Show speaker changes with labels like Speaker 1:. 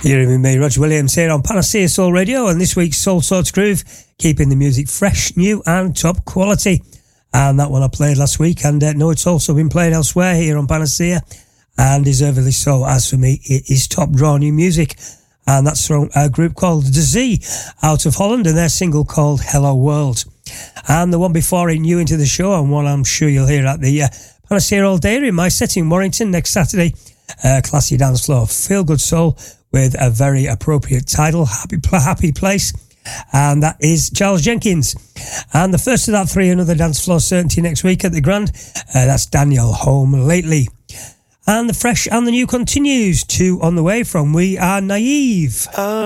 Speaker 1: You're with me, Roger Williams, here on Panacea Soul Radio, and this week's Soul Swords Groove, keeping the music fresh, new and top quality. And that one I played last week, and no, it's also been played elsewhere here on Panacea, and deservedly so. As for me, it is top draw new music, and that's from a group called The Z out of Holland, and their single called Hello World. And the one before it, new into the show, and one I'm sure you'll hear at the Panacea All Day in my set in Warrington next Saturday. Classy dance floor, feel good soul with a very appropriate title, Happy Place, and that is Charles Jenkins. And the first of that three, another dance floor certainty next week at the Grand, that's Daniel Home Lately. And the fresh and the new continues, two on the way from We Are Naive.